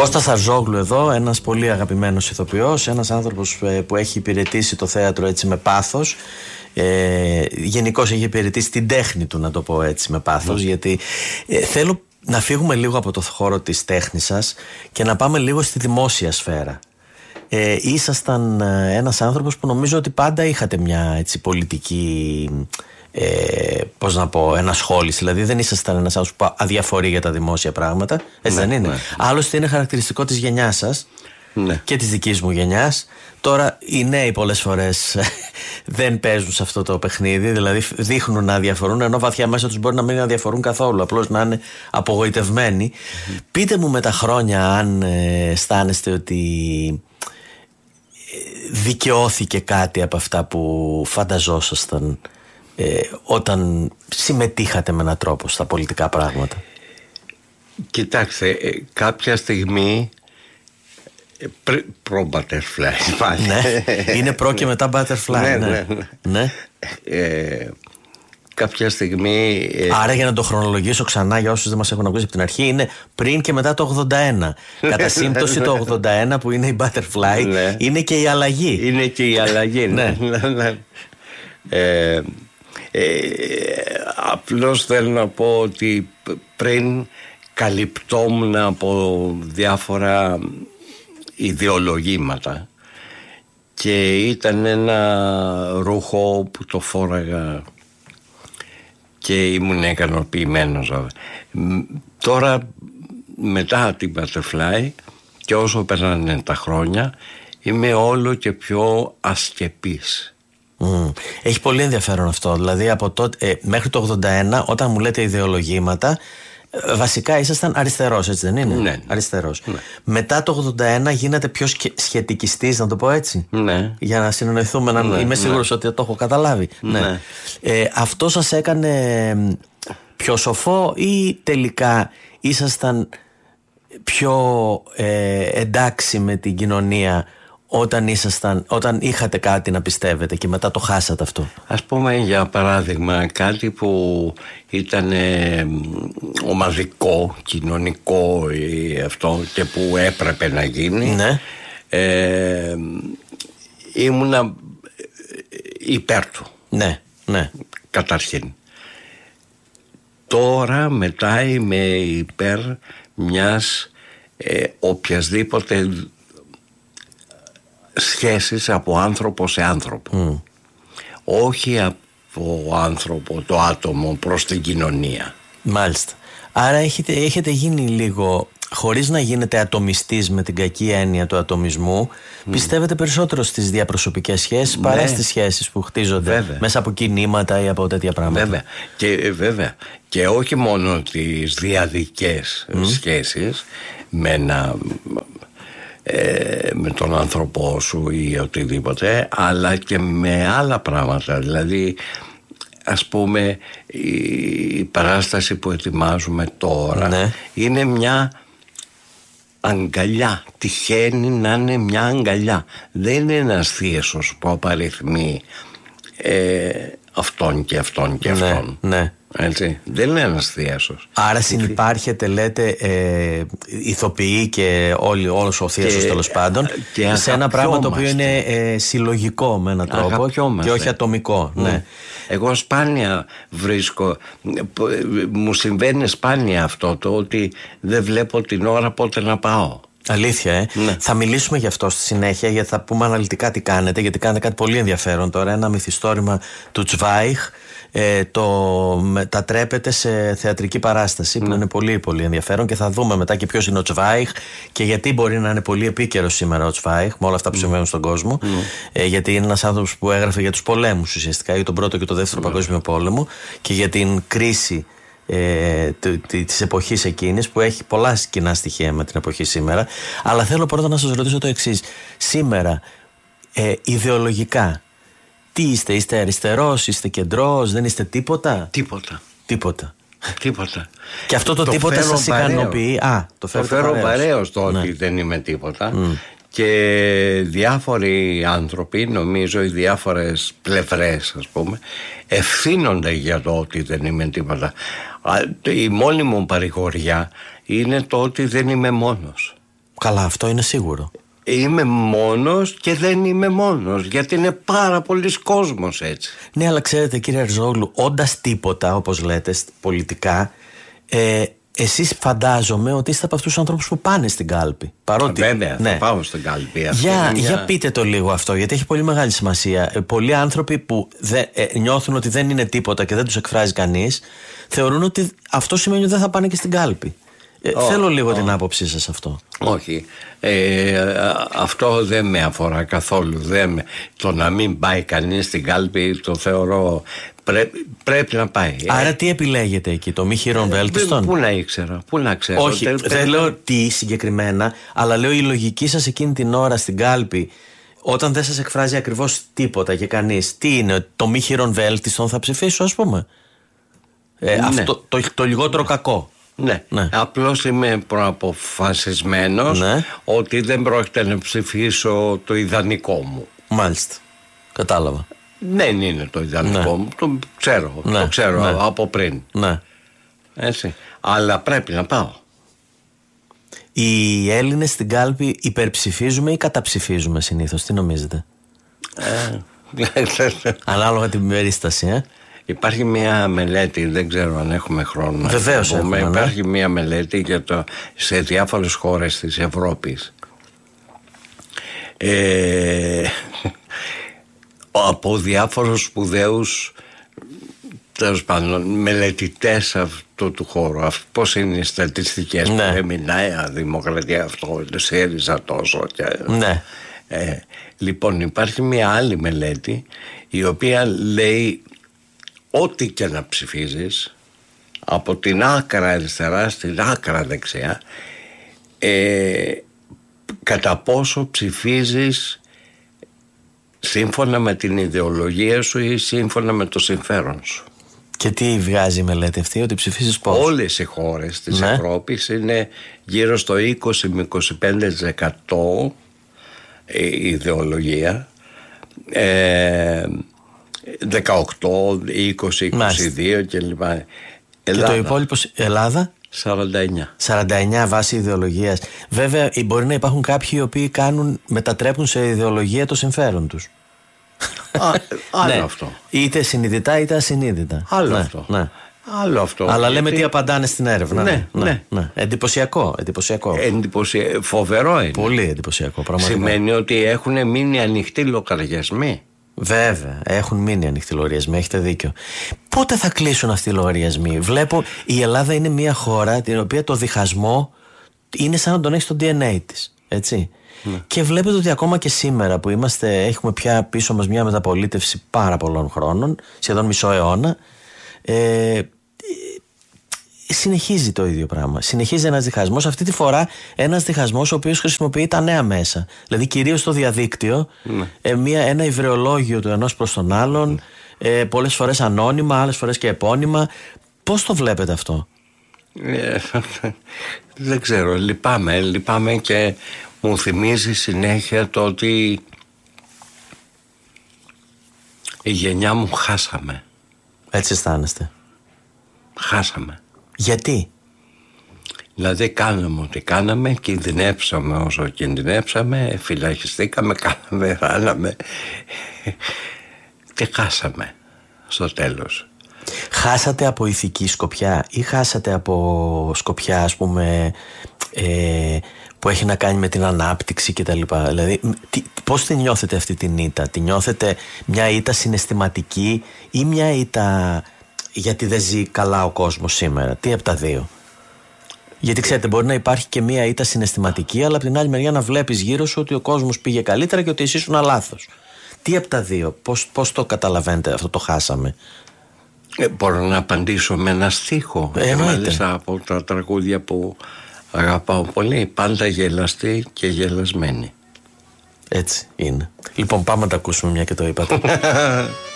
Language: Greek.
Κώστας Αρζόγλου εδώ, ένας πολύ αγαπημένος ηθοποιός, ένας άνθρωπος που έχει υπηρετήσει το θέατρο έτσι με πάθος. Γενικώς έχει υπηρετήσει την τέχνη του, να το πω έτσι, με πάθος, γιατί θέλω να φύγουμε λίγο από το χώρο της τέχνης σας και να πάμε λίγο στη δημόσια σφαίρα. Ήσασταν ένας άνθρωπος που νομίζω ότι πάντα είχατε μια έτσι πολιτική, πώς να πω, ενασχόληση. Δηλαδή δεν ήσασταν ένας άνθρωπος που αδιαφορεί για τα δημόσια πράγματα. Έτσι δεν είναι? Άλλωστε είναι χαρακτηριστικό της γενιάς σας και της δικής μου γενιάς. Τώρα οι νέοι πολλές φορές δεν παίζουν σε αυτό το παιχνίδι, δηλαδή δείχνουν να αδιαφορούν, ενώ βαθιά μέσα τους μπορεί να μην αδιαφορούν καθόλου, απλώς να είναι απογοητευμένοι. Πείτε μου με τα χρόνια αν αισθάνεστε ότι δικαιώθηκε κάτι από αυτά που φανταζόσασταν όταν συμμετείχατε με έναν τρόπο στα πολιτικά πράγματα. Κοιτάξτε, κάποια στιγμή προ-butterfly. Ναι, είναι προ και μετά butterfly. Ναι. Κάποια στιγμή. Άρα, για να το χρονολογήσω ξανά για όσους δεν μας έχουν ακούσει από την αρχή, είναι πριν και μετά το 81. Κατά σύμπτωση το 81 που είναι η butterfly, είναι και η αλλαγή. Είναι και η αλλαγή. Ναι. Απλώς θέλω να πω ότι πριν καλυπτόμουν από διάφορα ιδεολογήματα και ήταν ένα ρούχο που το φόραγα και ήμουν ικανοποιημένος. Τώρα μετά την Butterfly και όσο περνάνε τα χρόνια είμαι όλο και πιο ασκεπής. Έχει πολύ ενδιαφέρον αυτό. Δηλαδή από τότε, μέχρι το 81, όταν μου λέτε ιδεολογήματα, βασικά ήσασταν αριστερός, έτσι δεν είναι? Ναι. Αριστερός. Ναι. Μετά το 81 γίνατε πιο σχετικιστής, να το πω έτσι. Ναι. Για να συνεννοηθούμε, είμαι σίγουρος ότι το έχω καταλάβει. Ναι. Αυτό σας έκανε πιο σοφό ή τελικά ήσασταν πιο εντάξει με την κοινωνία όταν είχατε κάτι να πιστεύετε και μετά το χάσατε αυτό? Ας πούμε για παράδειγμα κάτι που ήταν ομαδικό, κοινωνικό αυτό και που έπρεπε να γίνει. Ναι. Ήμουνα υπέρ του. Ναι. Καταρχήν. Τώρα μετά είμαι υπέρ μιας οποιασδήποτε σχέσεις από άνθρωπο σε άνθρωπο. Όχι από άνθρωπο, το άτομο προς την κοινωνία. Μάλιστα. Άρα έχετε γίνει λίγο, χωρίς να γίνετε ατομιστής με την κακή έννοια του ατομισμού, πιστεύετε περισσότερο στις διαπροσωπικές σχέσεις παρά στις σχέσεις που χτίζονται μέσα από κινήματα ή από τέτοια πράγματα. Βέβαια. Και όχι μόνο τις διαδικές σχέσεις με τον άνθρωπό σου ή οτιδήποτε, αλλά και με άλλα πράγματα. Δηλαδή, ας πούμε, η παράσταση που ετοιμάζουμε τώρα είναι μια αγκαλιά. Τυχαίνει να είναι μια αγκαλιά. Δεν είναι ένας θείασος που απαριθμεί αυτόν και αυτόν και αυτόν. Ναι. Έτσι. Δεν είναι ένας θείασος. Άρα συνυπάρχεται, λέτε, ηθοποιοί και όλος ο θείασος τέλος πάντων σε ένα πράγμα το οποίο είναι συλλογικό με έναν τρόπο και όχι ατομικό. Ναι. Εγώ σπάνια μου συμβαίνει σπάνια αυτό το ότι δεν βλέπω την ώρα πότε να πάω. Αλήθεια, ναι. Θα μιλήσουμε γι' αυτό στη συνέχεια, γιατί θα πούμε αναλυτικά τι κάνετε, γιατί κάνετε κάτι πολύ ενδιαφέρον τώρα, ένα μυθιστόρημα του Τσβάιχ. Το μετατρέπεται σε θεατρική παράσταση που είναι πολύ πολύ ενδιαφέρον και θα δούμε μετά και ποιος είναι ο Τσβάιχ και γιατί μπορεί να είναι πολύ επίκαιρος σήμερα ο Τσβάιχ με όλα αυτά που συμβαίνουν στον κόσμο, γιατί είναι ένας άνθρωπος που έγραφε για τους πολέμους ουσιαστικά, για τον πρώτο και τον δεύτερο παγκόσμιο πόλεμο και για την κρίση της εποχής εκείνης που έχει πολλά κοινά στοιχεία με την εποχή σήμερα. Αλλά θέλω πρώτα να σας ρωτήσω το εξής. Σήμερα ιδεολογικά τι είστε αριστερός, είστε κεντρός, δεν είστε τίποτα? Τίποτα. Και αυτό το τίποτα σας ικανοποιεί? Το φέρω παρέως το ότι δεν είμαι τίποτα. Και διάφοροι άνθρωποι, νομίζω οι διάφορες πλευρές ας πούμε, ευθύνονται για το ότι δεν είμαι τίποτα. Η μόνη μου παρηγοριά είναι το ότι δεν είμαι μόνος. Καλά, αυτό είναι σίγουρο. Είμαι μόνος και δεν είμαι μόνος, γιατί είναι πάρα πολλοί κόσμος έτσι. Ναι, αλλά ξέρετε κύριε Αρζόγλου, όντας τίποτα, όπως λέτε πολιτικά, εσείς φαντάζομαι ότι είστε από αυτούς τους ανθρώπους που πάνε στην κάλπη. Παρότι, βέβαια, ναι. θα πάω στην κάλπη. Για πείτε το λίγο αυτό, γιατί έχει πολύ μεγάλη σημασία. Πολλοί άνθρωποι που νιώθουν ότι δεν είναι τίποτα και δεν τους εκφράζει κανείς, θεωρούν ότι αυτό σημαίνει ότι δεν θα πάνε και στην κάλπη. Θέλω λίγο την άποψή σας αυτό. Όχι, αυτό δεν με αφορά καθόλου. Το να μην πάει κανείς στην κάλπη το θεωρώ πρέπει να πάει. Άρα τι επιλέγετε εκεί, το μη χειρον βέλτιστον? Πού να ήξερα, πού να ξέρω. Όχι, δεν λέω τι συγκεκριμένα, αλλά λέω η λογική σας εκείνη την ώρα στην κάλπη, όταν δεν σας εκφράζει ακριβώς τίποτα και κανείς, τι είναι, το μη χειρον βέλτιστον θα ψηφίσω, ας πούμε? Αυτό, το λιγότερο κακό. Ναι. Απλώς είμαι προαποφασισμένος, ότι δεν πρόκειται να ψηφίσω το ιδανικό μου. Μάλιστα, κατάλαβα. Δεν είναι το ιδανικό μου, το ξέρω από πριν. Έτσι. Αλλά πρέπει να πάω. Οι Έλληνες στην κάλπη υπερψηφίζουμε ή καταψηφίζουμε συνήθως, τι νομίζετε? Ανάλογα την περίσταση, Υπάρχει μια μελέτη, δεν ξέρω αν έχουμε χρόνο. Βεβαίως έχουμε. Υπάρχει μια μελέτη σε διάφορες χώρες της Ευρώπης. Από διάφορους σπουδαίους, τέλος πάντων, μελετητές αυτού του χώρου. Πώς είναι οι στατιστικές που έμεινε Δημοκρατία αυτό, ΣΥΡΙΖΑ τόσο. Λοιπόν, υπάρχει μια άλλη μελέτη η οποία λέει ό,τι και να ψηφίζεις, από την άκρα αριστερά στην άκρα δεξιά, κατά πόσο ψηφίζεις σύμφωνα με την ιδεολογία σου ή σύμφωνα με το συμφέρον σου. Και τι βγάζει η μελέτη αυτή, ότι ψηφίζεις πώς? Όλες οι χώρες της Ευρώπης είναι γύρω στο 20 με 25% η ιδεολογία, 18, 20, 22 κλπ. Και το υπόλοιπο, Ελλάδα? 49 βάση ιδεολογίας. Βέβαια μπορεί να υπάρχουν κάποιοι οι οποίοι μετατρέπουν σε ιδεολογία το συμφέρον τους. Άλλο αυτό. Είτε συνειδητά είτε ασυνείδητα. Άλλο αυτό. Αλλά λέμε τι απαντάνε στην έρευνα. Εντυπωσιακό. Φοβερό είναι. Πολύ εντυπωσιακό πραγματικά. Σημαίνει ότι έχουν μείνει ανοιχτοί λογαριασμοί. Βέβαια, έχουν μείνει ανοιχτοί λογαριασμοί, έχετε δίκιο. Πότε θα κλείσουν αυτοί οι λογαριασμοί? Βλέπω η Ελλάδα είναι μια χώρα την οποία το διχασμό είναι σαν να τον έχει στο DNA της, έτσι. Και βλέπετε ότι ακόμα και σήμερα που έχουμε πια πίσω μας μια μεταπολίτευση πάρα πολλών χρόνων, σχεδόν μισό αιώνα, συνεχίζει το ίδιο πράγμα. Συνεχίζει ένας διχασμός. Αυτή τη φορά ένας διχασμός ο οποίος χρησιμοποιεί τα νέα μέσα. Δηλαδή κυρίως το διαδίκτυο, ένα υβρεολόγιο του ενός προς τον άλλον, πολλές φορές ανώνυμα, άλλες φορές και επώνυμα. Πώς το βλέπετε αυτό? Δεν ξέρω, λυπάμαι και μου θυμίζει συνέχεια το ότι η γενιά μου χάσαμε. Έτσι αισθάνεστε? Χάσαμε. Γιατί? Δηλαδή κάναμε ό,τι κάναμε, κινδυνεύσαμε όσο κινδυνεύσαμε, φυλακιστήκαμε, ράναμε και χάσαμε στο τέλος. Χάσατε από ηθική σκοπιά ή χάσατε από σκοπιά, ας πούμε, που έχει να κάνει με την ανάπτυξη κτλ? Δηλαδή πώς τη νιώθετε αυτή την ήττα? Τη νιώθετε μια ήττα συναισθηματική ή μια ήττα γιατί δεν ζει καλά ο κόσμος σήμερα? Τι από τα δύο? Γιατί ξέρετε, μπορεί να υπάρχει και μια ήττα συναισθηματική, αλλά από την άλλη μεριά να βλέπεις γύρω σου ότι ο κόσμος πήγε καλύτερα και ότι εσύ ήσουν λάθος. Τι από τα δύο? Πώς το καταλαβαίνετε αυτό το χάσαμε? Μπορώ να απαντήσω με ένα στίχο, μάλιστα από τα τραγούδια που αγαπάω πολύ. Πάντα γελαστή και γελασμένη. Έτσι είναι. Λοιπόν, πάμε να τα ακούσουμε μια και το είπατε.